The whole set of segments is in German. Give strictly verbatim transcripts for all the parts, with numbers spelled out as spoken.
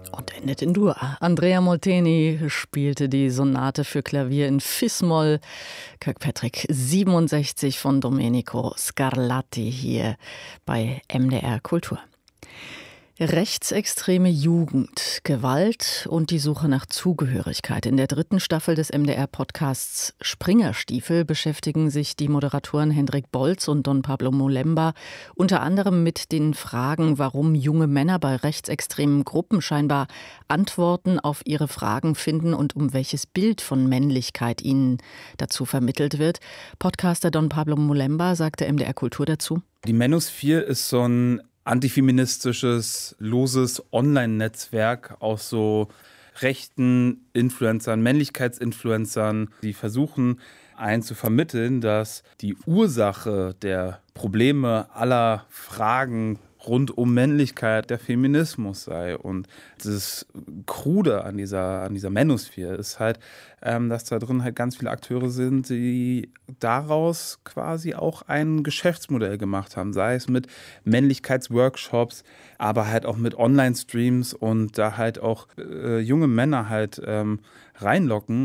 Und endet in Dur. Andrea Molteni spielte die Sonate für Klavier in Fis-Moll. Kirkpatrick siebenundsechzig von Domenico Scarlatti hier bei M D R Kultur. Rechtsextreme Jugend, Gewalt und die Suche nach Zugehörigkeit. In der dritten Staffel des M D R-Podcasts Springerstiefel beschäftigen sich die Moderatoren Hendrik Bolz und Don Pablo Molemba unter anderem mit den Fragen, warum junge Männer bei rechtsextremen Gruppen scheinbar Antworten auf ihre Fragen finden und um welches Bild von Männlichkeit ihnen dazu vermittelt wird. Podcaster Don Pablo Molemba sagte M D R Kultur dazu: Die Manosphere ist so ein antifeministisches, loses Online-Netzwerk aus so rechten Influencern, Männlichkeitsinfluencern, die versuchen, einen zu vermitteln, dass die Ursache der Probleme aller Fragen rund um Männlichkeit der Feminismus sei. Und das Krude an dieser, an dieser Manosphere ist halt, ähm, dass da drin halt ganz viele Akteure sind, die daraus quasi auch ein Geschäftsmodell gemacht haben. Sei es mit Männlichkeitsworkshops, aber halt auch mit Online-Streams und da halt auch äh, junge Männer halt ähm, reinlocken.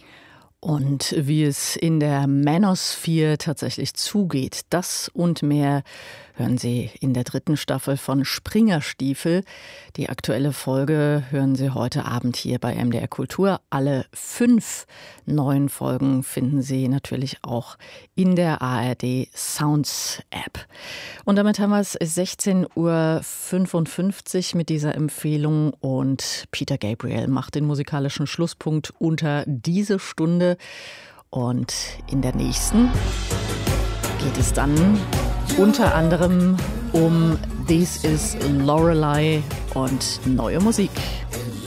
Und wie es in der Manosphere tatsächlich zugeht, das und mehr hören Sie in der dritten Staffel von Springerstiefel. Die aktuelle Folge hören Sie heute Abend hier bei M D R Kultur. Alle fünf neuen Folgen finden Sie natürlich auch in der A R D Sounds App. Und damit haben wir es sechzehn Uhr fünfundfünfzig mit dieser Empfehlung und Peter Gabriel macht den musikalischen Schlusspunkt unter diese Stunde. Und in der nächsten geht es dann unter anderem um This is Lorelei und neue Musik.